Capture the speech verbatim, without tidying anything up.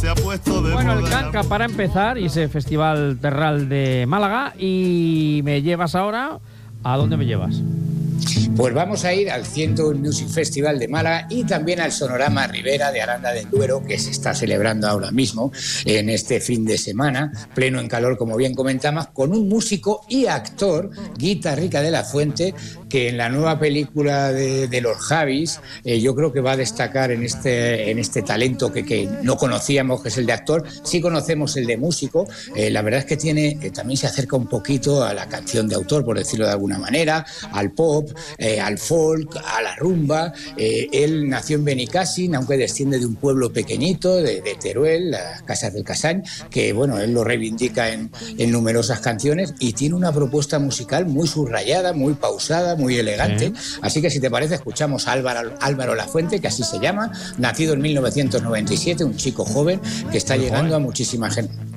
se ha puesto de Bueno, moda. el Canca para empezar y ese Festival Terral de Málaga. Y me llevas ahora... ¿A dónde me llevas? Pues vamos a ir al ciento uno Music Festival de Málaga y también al Sonorama Ribera de Aranda del Duero, que se está celebrando ahora mismo en este fin de semana, pleno en calor, como bien comentamos, con un músico y actor, Guita Rica de la Fuente, que en la nueva película de, de los Javis, eh, yo creo que va a destacar en este, en este talento que, que no conocíamos, que es el de actor. Sí conocemos el de músico. Eh, la verdad es que tiene, eh, también se acerca un poquito a la canción de autor, por decirlo de alguna manera, al pop, eh, al folk, a la rumba. Eh, él nació en Benicàssim, aunque desciende de un pueblo pequeñito, de, de Teruel, las Casas del Casany, que bueno, él lo reivindica en, en numerosas canciones y tiene una propuesta musical muy subrayada, muy pausada, muy elegante. Sí. Así que si te parece, escuchamos a Álvaro, Álvaro Lafuente, que así se llama, nacido en mil novecientos noventa y siete, un chico joven que está muy llegando joven. a muchísima gente.